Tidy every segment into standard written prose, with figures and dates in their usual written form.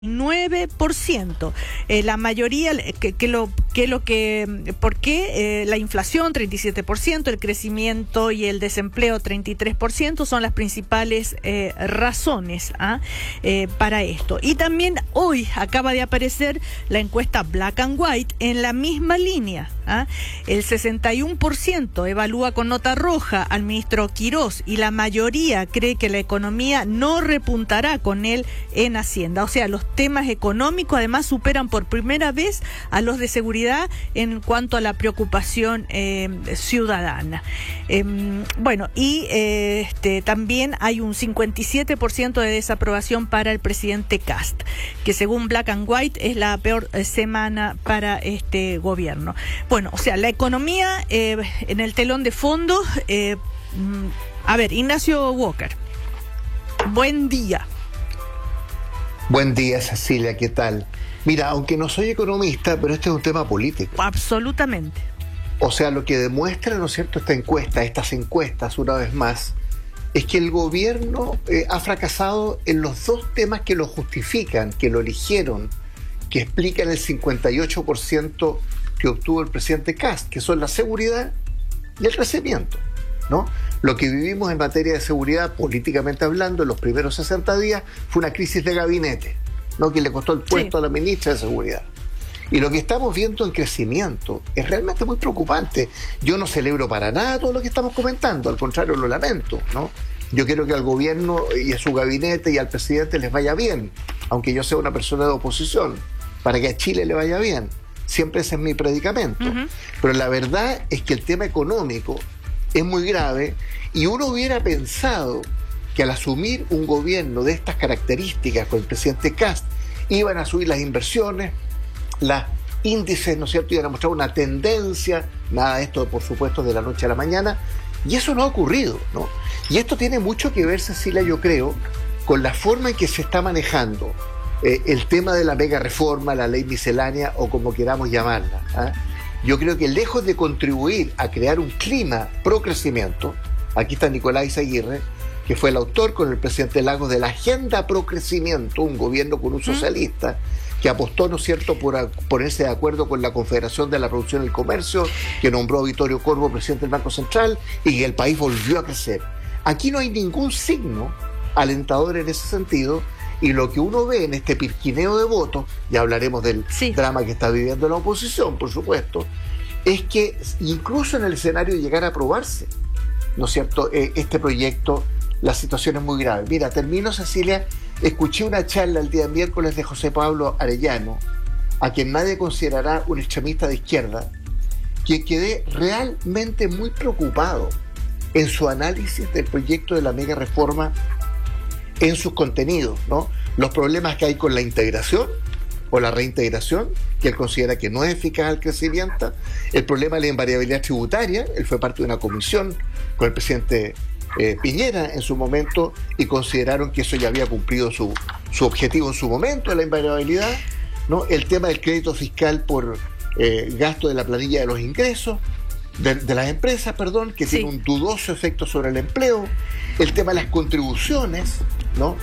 9%. La mayoría, ¿por qué? La inflación 37%, el crecimiento y el desempleo 33% son las principales razones para esto. Y también hoy acaba de aparecer la encuesta Black and White en la misma línea. El 61% evalúa con nota roja al ministro Quirós y la mayoría cree que la economía no repuntará con él en Hacienda. O sea, los temas económicos además superan por primera vez a los de seguridad en cuanto a la preocupación ciudadana. También hay un 57% de desaprobación para el presidente Kast, que según Black and White es la peor semana para este gobierno. Bueno, o sea, la economía en el telón de fondo. Ignacio Walker, buen día. Buen día, Cecilia, ¿qué tal? Mira, aunque no soy economista, pero este es un tema político. Absolutamente. O sea, lo que demuestra, ¿no es cierto?, estas encuestas, una vez más, es que el gobierno ha fracasado en los dos temas que lo justifican, que lo eligieron, que explican el 58% que obtuvo el presidente Kast, que son la seguridad y el crecimiento, ¿no? Lo que vivimos en materia de seguridad, políticamente hablando, en los primeros 60 días, fue una crisis de gabinete, ¿no?, que le costó el puesto a la ministra de Seguridad. Y lo que estamos viendo en crecimiento es realmente muy preocupante. Yo no celebro para nada todo lo que estamos comentando, al contrario, lo lamento, ¿no? Yo quiero que al gobierno y a su gabinete y al presidente les vaya bien, aunque yo sea una persona de oposición, para que a Chile le vaya bien. Siempre ese es mi predicamento. Pero la verdad es que el tema económico es muy grave y uno hubiera pensado que al asumir un gobierno de estas características con el presidente Kast iban a subir las inversiones, los índices, ¿no es cierto?, iban a mostrar una tendencia, nada de esto por supuesto de la noche a la mañana, y eso no ha ocurrido, ¿no? Y esto tiene mucho que ver, Cecilia, yo creo, con la forma en que se está manejando el tema de la mega reforma, la ley miscelánea o como queramos llamarla. Yo creo que lejos de contribuir a crear un clima pro crecimiento, aquí está Nicolás Izaguirre, que fue el autor con el presidente Lagos de la agenda pro crecimiento, un gobierno con un socialista que apostó, ¿no es cierto?, por ponerse de acuerdo con la Confederación de la Producción y el Comercio, que nombró a Vittorio Corvo presidente del Banco Central y que el país volvió a crecer. Aquí no hay ningún signo alentador en ese sentido. Y lo que uno ve en este pirquineo de votos, ya hablaremos del drama que está viviendo la oposición, por supuesto, es que incluso en el escenario de llegar a aprobarse, ¿no es cierto?, este proyecto, la situación es muy grave. Mira, termino, Cecilia, escuché una charla el día miércoles de José Pablo Arellano, a quien nadie considerará un extremista de izquierda, que quedé realmente muy preocupado en su análisis del proyecto de la mega reforma, en sus contenidos, ¿no? Los problemas que hay con la integración o la reintegración, que él considera que no es eficaz al crecimiento, el problema de la invariabilidad tributaria, él fue parte de una comisión con el presidente Piñera en su momento y consideraron que eso ya había cumplido su objetivo en su momento, la invariabilidad, ¿no? El tema del crédito fiscal por gasto de la planilla de los ingresos, de las empresas, que tiene un dudoso efecto sobre el empleo, el tema de las contribuciones, ¿no?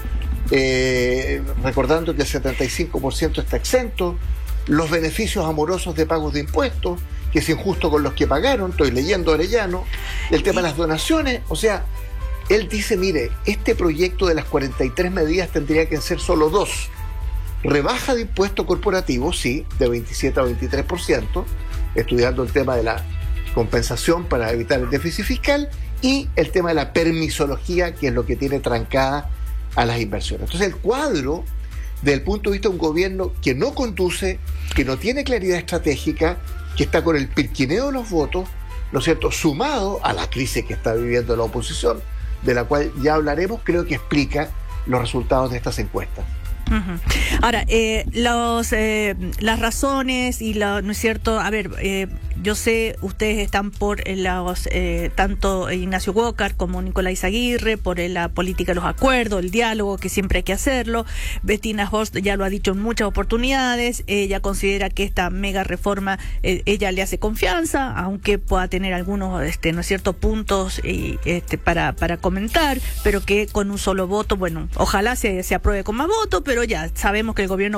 Recordando que el 75% está exento, los beneficios amorosos de pagos de impuestos, que es injusto con los que pagaron, estoy leyendo Arellano, el tema de las donaciones, o sea, él dice, mire, este proyecto de las 43 medidas tendría que ser solo dos: rebaja de impuestos corporativos, sí, de 27 a 23%, estudiando el tema de la compensación para evitar el déficit fiscal, y el tema de la permisología, que es lo que tiene trancada a las inversiones. Entonces el cuadro, desde el punto de vista de un gobierno que no conduce, que no tiene claridad estratégica, que está con el pirquineo de los votos, ¿no es cierto?, sumado a la crisis que está viviendo la oposición, de la cual ya hablaremos, creo que explica los resultados de estas encuestas. Ahora, las razones y ¿no es cierto? yo sé, ustedes están por tanto Ignacio Walker como Nicolás Aguirre, por la política de los acuerdos, el diálogo, que siempre hay que hacerlo. Bettina Horst ya lo ha dicho en muchas oportunidades, ella considera que esta mega reforma, ella le hace confianza, aunque pueda tener algunos, ¿no es cierto?, puntos para comentar, pero que con un solo voto, bueno, ojalá se apruebe con más votos, pero ya sabemos que el gobierno